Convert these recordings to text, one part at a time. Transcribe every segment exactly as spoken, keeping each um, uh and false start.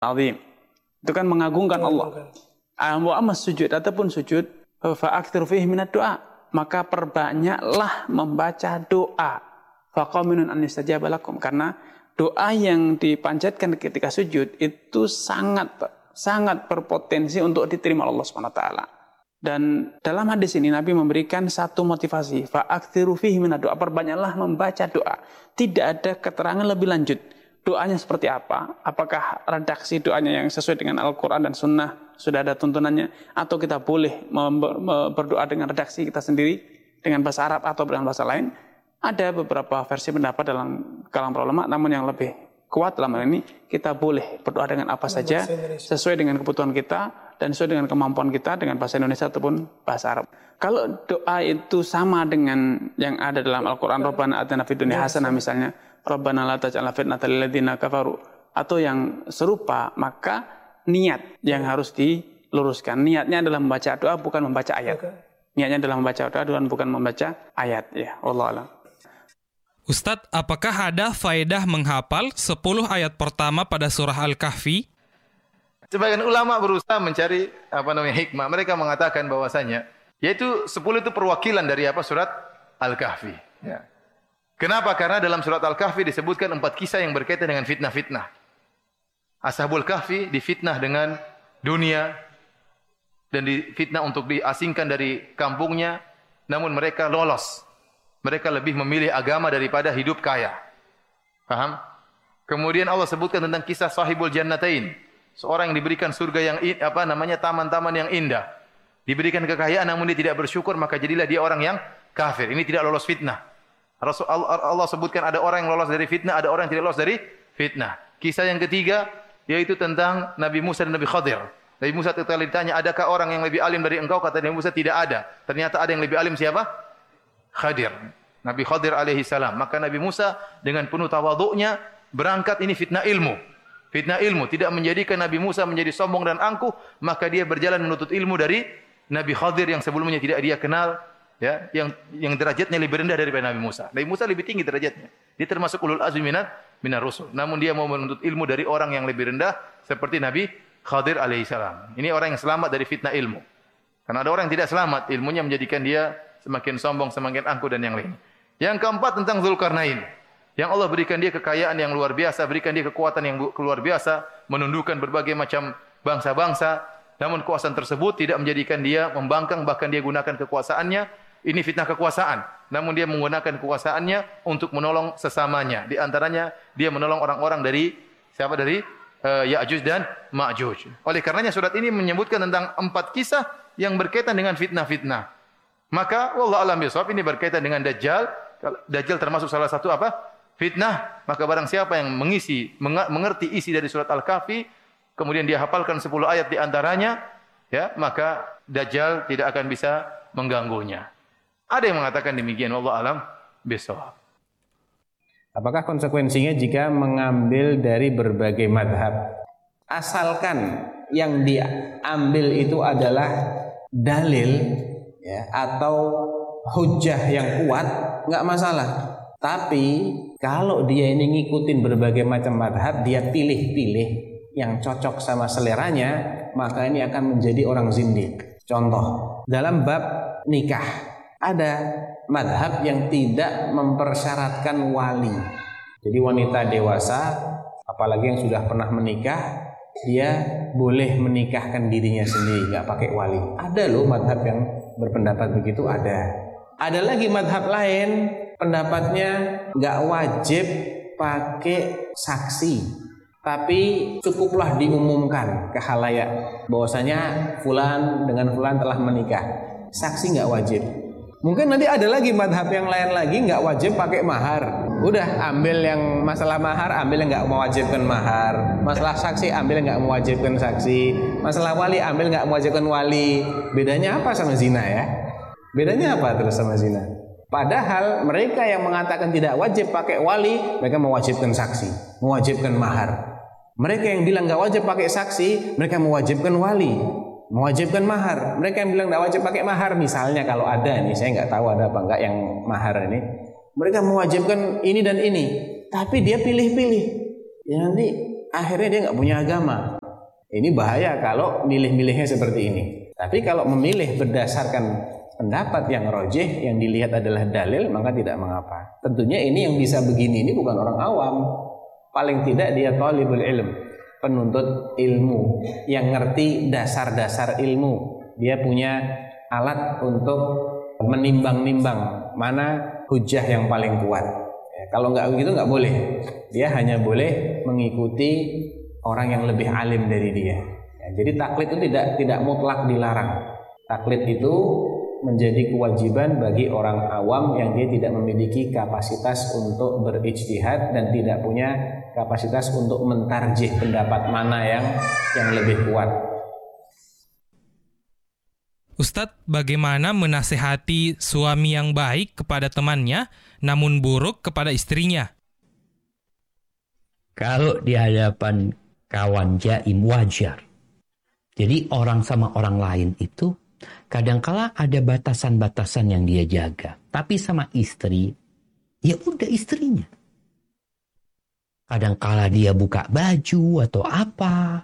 azim. Itu kan mengagungkan Allah. Wa amma sujud, ataupun sujud, fa aktsir fihi minad du'a, maka perbanyaklah membaca doa. Faqaminun an yastajaba lakum, karena doa yang dipanjatkan ketika sujud itu sangat sangat berpotensi untuk diterima Allah Subhanahu wa taala. Dan dalam hadis ini Nabi memberikan satu motivasi, fa aktsiru fihi minad du'a, perbanyaklah membaca doa. Tidak ada keterangan lebih lanjut. Doanya seperti apa? Apakah redaksi doanya yang sesuai dengan Al-Quran dan Sunnah sudah ada tuntunannya? Atau kita boleh berdoa dengan redaksi kita sendiri dengan bahasa Arab atau dengan bahasa lain? Ada beberapa versi pendapat dalam kalangan para ulama, namun yang lebih kuat dalam hal ini, kita boleh berdoa dengan apa saja sesuai dengan kebutuhan kita dan sesuai dengan kemampuan kita dengan bahasa Indonesia ataupun bahasa Arab. Kalau doa itu sama dengan yang ada dalam Al-Quran, Rabbana atina fid dunya hasanah misalnya, Rabbana la taj'alna fitnatan lil ladzina kafaru, atau yang serupa, maka niat yang harus diluruskan. Niatnya adalah membaca doa, bukan membaca ayat. Niatnya adalah membaca doa dan bukan membaca ayat. Ya, wallahu a'lam. Ustadz, apakah ada faedah menghafal sepuluh ayat pertama pada surah Al-Kahfi? Sebagian ulama berusaha mencari apa namanya hikmah. Mereka mengatakan bahwasanya yaitu sepuluh itu perwakilan dari apa surat Al-Kahfi. Ya. Kenapa? Karena dalam surat Al-Kahfi disebutkan empat kisah yang berkaitan dengan fitnah-fitnah. Ashabul Kahfi difitnah dengan dunia dan difitnah untuk diasingkan dari kampungnya, namun mereka lolos. Mereka lebih memilih agama daripada hidup kaya. Paham? Kemudian Allah sebutkan tentang kisah Sahibul Jannatain, seorang yang diberikan surga yang apa namanya taman-taman yang indah, diberikan kekayaan namun dia tidak bersyukur, maka jadilah dia orang yang kafir. Ini tidak lolos fitnah. Rasul Allah sebutkan ada orang yang lolos dari fitnah, ada orang yang tidak lolos dari fitnah. Kisah yang ketiga yaitu tentang Nabi Musa dan Nabi Khadir. Nabi Musa ketika ditanya, adakah orang yang lebih alim dari engkau? Kata Nabi Musa, tidak ada. Ternyata ada yang lebih alim, siapa? Khadir. Nabi Khadir alaihi salam. Maka Nabi Musa dengan penuh tawadhu'nya berangkat, ini fitnah ilmu. Fitnah ilmu tidak menjadikan Nabi Musa menjadi sombong dan angkuh, maka dia berjalan menuntut ilmu dari Nabi Khadir yang sebelumnya tidak dia kenal. Ya, yang yang derajatnya lebih rendah daripada Nabi Musa. Nabi Musa lebih tinggi derajatnya. Dia termasuk ulul azmi minar minar rusul. Namun dia mau menuntut ilmu dari orang yang lebih rendah seperti Nabi Khadir alaihi salam. Ini orang yang selamat dari fitnah ilmu. Karena ada orang yang tidak selamat, ilmunya menjadikan dia semakin sombong, semakin angkuh dan yang lain. Yang keempat tentang Zulkarnain. Yang Allah berikan dia kekayaan yang luar biasa, berikan dia kekuatan yang luar biasa, menundukkan berbagai macam bangsa-bangsa. Namun kekuasaan tersebut tidak menjadikan dia membangkang, bahkan dia gunakan kekuasaannya. Ini fitnah kekuasaan. Namun dia menggunakan kekuasaannya untuk menolong sesamanya. Di antaranya dia menolong orang-orang dari siapa dari uh, Ya'juj dan Ma'juj. Oleh karenanya surat ini menyebutkan tentang empat kisah yang berkaitan dengan fitnah-fitnah. Maka wallahu a'lam bishawab, ini berkaitan dengan Dajjal. Dajjal termasuk salah satu apa? Fitnah. Maka barang siapa yang mengisi mengerti isi dari surat Al-Kahfi, kemudian dia hafalkan sepuluh ayat di antaranya, ya, maka Dajjal tidak akan bisa mengganggunya. Ada yang mengatakan demikian, wallahu a'lam bishawab. Apakah konsekuensinya jika mengambil dari berbagai madhab? Asalkan yang diambil itu adalah dalil, ya, atau hujjah yang kuat, nggak masalah. Tapi kalau dia ini ngikutin berbagai macam madhab, dia pilih-pilih yang cocok sama seleranya, maka ini akan menjadi orang zindiq. Contoh, dalam bab nikah ada madhab yang tidak mempersyaratkan wali. Jadi wanita dewasa, apalagi yang sudah pernah menikah, dia boleh menikahkan dirinya sendiri, nggak pakai wali. Ada loh madhab yang berpendapat begitu, ada. Ada lagi madhab lain, pendapatnya nggak wajib pakai saksi, tapi cukuplah diumumkan ke khalayak bahwasanya fulan dengan fulan telah menikah. Saksi nggak wajib. Mungkin nanti ada lagi madhab yang lain lagi nggak wajib pakai mahar. Udah ambil yang masalah mahar, ambil yang nggak mewajibkan mahar. Masalah saksi ambil yang nggak mewajibkan saksi. Masalah wali ambil nggak mewajibkan wali. Bedanya apa sama zina ya? Bedanya apa terus sama zina? Padahal mereka yang mengatakan tidak wajib pakai wali, mereka mewajibkan saksi, mewajibkan mahar. Mereka yang bilang nggak wajib pakai saksi, mereka mewajibkan wali, mewajibkan mahar. Mereka yang bilang nggak wajib pakai mahar, misalnya kalau ada nih, saya nggak tahu ada apa nggak yang mahar ini, mereka mewajibkan ini dan ini, tapi dia pilih-pilih. Ya nanti akhirnya dia nggak punya agama. Ini bahaya kalau milih-milihnya seperti ini. Tapi kalau memilih berdasarkan pendapat yang rojih, yang dilihat adalah dalil, maka tidak mengapa. Tentunya ini yang bisa begini ini bukan orang awam. Paling tidak dia talibul ilm, penuntut ilmu, yang ngerti dasar-dasar ilmu. Dia punya alat untuk menimbang-nimbang mana hujah yang paling kuat. Ya, kalau nggak begitu nggak boleh. Dia hanya boleh mengikuti orang yang lebih alim dari dia. Ya, jadi taklid itu tidak tidak mutlak dilarang. Taklid itu menjadi kewajiban bagi orang awam yang dia tidak memiliki kapasitas untuk berijtihad dan tidak punya kapasitas untuk mentarjih pendapat mana yang yang lebih kuat. Ustadz, bagaimana menasehati suami yang baik kepada temannya namun buruk kepada istrinya? Kalau di hadapan kawan jaim wajar. Jadi orang sama orang lain itu kadangkala ada batasan-batasan yang dia jaga. Tapi sama istri, ya udah istrinya. Kadangkala dia buka baju atau apa.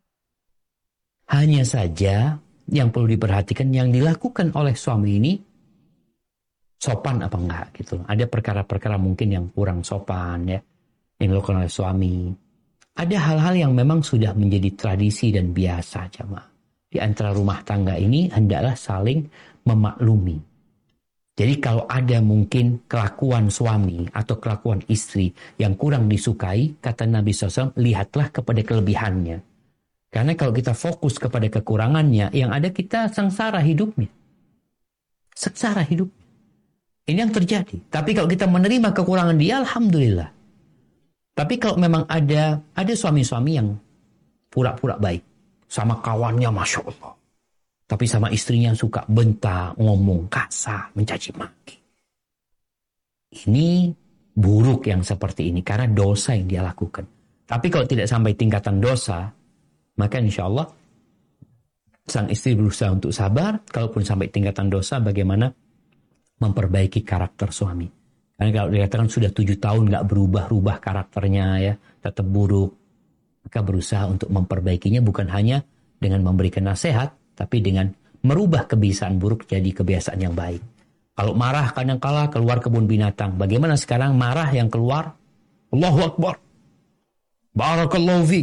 Hanya saja yang perlu diperhatikan yang dilakukan oleh suami ini sopan apa enggak gitu. Ada perkara-perkara mungkin yang kurang sopan ya yang dilakukan oleh suami. Ada hal-hal yang memang sudah menjadi tradisi dan biasa jemaah. Di antara rumah tangga ini hendaklah saling memaklumi. Jadi kalau ada mungkin kelakuan suami atau kelakuan istri yang kurang disukai, kata Nabi shallallahu alaihi wasallam, lihatlah kepada kelebihannya. Karena kalau kita fokus kepada kekurangannya, yang ada kita sengsara hidupnya. Sengsara hidupnya. Ini yang terjadi. Tapi kalau kita menerima kekurangan dia, alhamdulillah. Tapi kalau memang ada ada suami-suami yang pura-pura baik. Sama kawannya Masya Allah. Tapi sama istrinya suka bentak, ngomong kasar, mencaci maki. Ini buruk yang seperti ini. Karena dosa yang dia lakukan. Tapi kalau tidak sampai tingkatan dosa, maka insya Allah sang istri berusaha untuk sabar. Kalaupun sampai tingkatan dosa, bagaimana memperbaiki karakter suami. Karena kalau dikatakan sudah tujuh tahun nggak berubah-ubah karakternya ya, tetap buruk, maka berusaha untuk memperbaikinya bukan hanya dengan memberikan nasihat, tapi dengan merubah kebiasaan buruk jadi kebiasaan yang baik. Kalau marah kadang-kala keluar kebun binatang, bagaimana sekarang marah yang keluar? Allahu Akbar, Barakallahu fiik.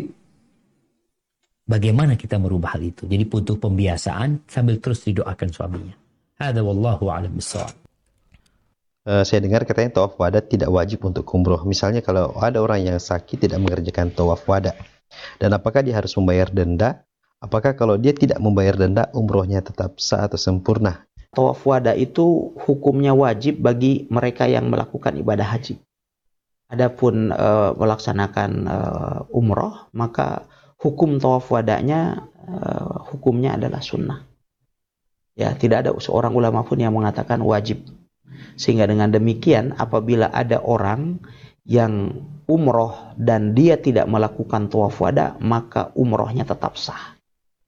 Bagaimana kita merubah hal itu? Jadi butuh pembiasaan sambil terus didoakan suaminya. Hadza wallahu a'lam bissawab. Uh, saya dengar katanya tawaf wada tidak wajib untuk umroh. Misalnya kalau ada orang yang sakit tidak mengerjakan tawaf wada, dan apakah dia harus membayar denda? Apakah kalau dia tidak membayar denda, umrohnya tetap sah atau sempurna? Tawaf wada itu hukumnya wajib bagi mereka yang melakukan ibadah haji. Adapun uh, melaksanakan uh, umroh, maka hukum tawaf wadanya uh, hukumnya adalah sunnah. Ya, tidak ada seorang ulama pun yang mengatakan wajib. Sehingga dengan demikian apabila ada orang yang umroh dan dia tidak melakukan tawaf wada, maka umrohnya tetap sah.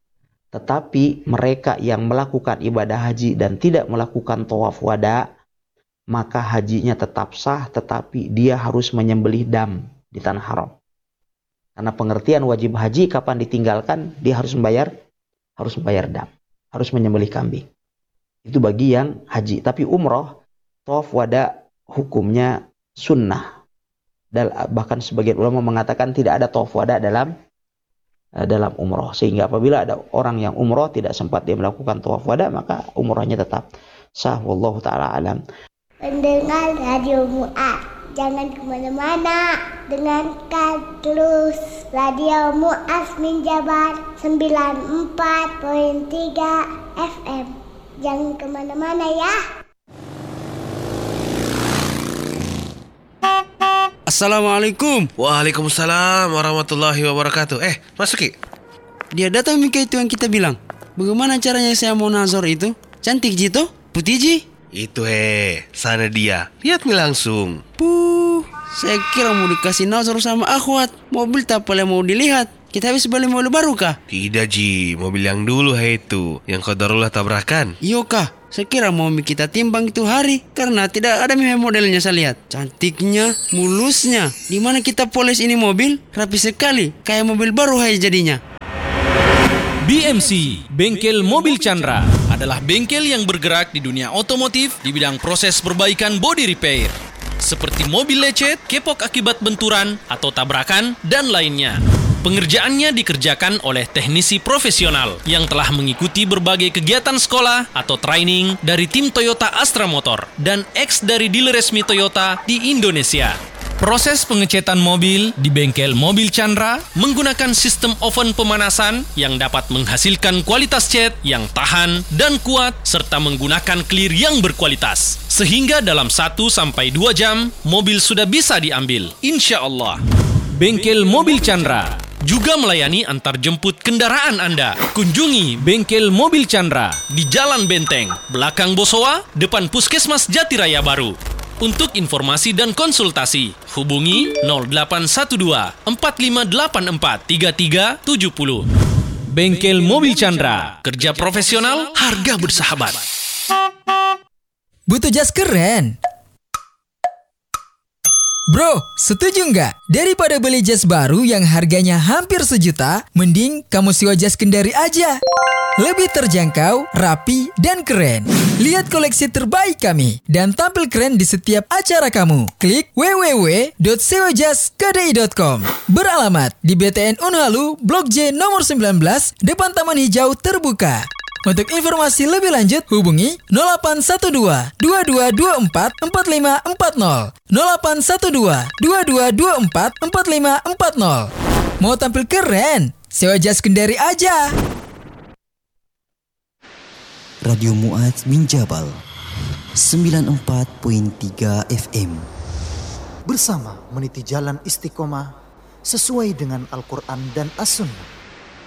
Tetapi mereka yang melakukan ibadah haji dan tidak melakukan tawaf wada, maka hajinya tetap sah, tetapi dia harus menyembelih dam di tanah haram. Karena pengertian wajib haji kapan ditinggalkan, dia harus membayar harus membayar dam, harus menyembelih kambing. Itu bagi yang haji. Tapi umroh, tawaf wada hukumnya sunnah. Dan bahkan sebagian ulama mengatakan tidak ada tawaf wada dalam dalam umroh. Sehingga apabila ada orang yang umroh tidak sempat dia melakukan tawaf wada, maka umrohnya tetap sah. Wallahu ta'ala alam. Pendengar Radio Mu'ad, jangan kemana-mana. Dengarkan terus Radio Mu'ad Minjabar sembilan puluh empat koma tiga F M. Jangan kemana-mana ya. Assalamualaikum. Waalaikumsalam warahmatullahi wabarakatuh. Eh, masuki. Dia datang Mika itu yang kita bilang. Bagaimana caranya saya mau nazar itu? Cantik Jito? Putih Ji? Itu he, sana dia. Lihat nih langsung. Puh, saya kira mau dikasih nazar sama akhwat. Mobil tak boleh mau dilihat. Kita habis beli mobil baru kah? Tidak Ji, mobil yang dulu he itu. Yang qadarullah tabrakan. Iyo kah? Sekira mau kita timbang itu hari karena tidak ada modelnya saya lihat. Cantiknya, mulusnya. Dimana kita poles ini mobil, rapi sekali. Kayak mobil baru hai jadinya. B M C, Bengkel Mobil Chandra, adalah bengkel yang bergerak di dunia otomotif di bidang proses perbaikan body repair. Seperti mobil lecet, kepok akibat benturan atau tabrakan, dan lainnya. Pengerjaannya dikerjakan oleh teknisi profesional yang telah mengikuti berbagai kegiatan sekolah atau training dari tim Toyota Astra Motor dan ex dari dealer resmi Toyota di Indonesia. Proses pengecetan mobil di Bengkel Mobil Chandra menggunakan sistem oven pemanasan yang dapat menghasilkan kualitas cat yang tahan dan kuat serta menggunakan clear yang berkualitas. Sehingga dalam satu sampai dua jam, mobil sudah bisa diambil. Insya Allah. Bengkel Mobil Chandra juga melayani antar jemput kendaraan Anda. Kunjungi Bengkel Mobil Chandra di Jalan Benteng, belakang Bosowa, depan Puskesmas Jatiraya Baru. Untuk informasi dan konsultasi, hubungi nol delapan satu dua empat lima delapan empat tiga tiga tujuh nol. Bengkel Mobil Chandra, kerja profesional, harga bersahabat. Butuh jas keren? Bro, setuju nggak? Daripada beli jas baru yang harganya hampir sejuta, mending kamu sewa jas Kendari aja. Lebih terjangkau, rapi, dan keren. Lihat koleksi terbaik kami dan tampil keren di setiap acara kamu. Klik w w w dot sewa jas k d i dot com. Beralamat di B T N Unhalu, Blok J nomor sembilan belas, depan Taman Hijau Terbuka. Untuk informasi lebih lanjut, hubungi nol delapan satu dua dua dua dua empat empat lima empat nol, nol delapan satu dua dua dua dua empat empat lima empat nol. Mau tampil keren? Sewa jas Kendari aja. Radio Mu'adz bin Jabal sembilan puluh empat koma tiga F M. Bersama meniti jalan istiqomah sesuai dengan Al-Quran dan As-Sunnah.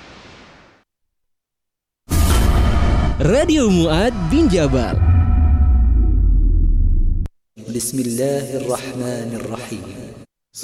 Radio Mu'adz bin Jabal. Bismillahirrahmanirrahim.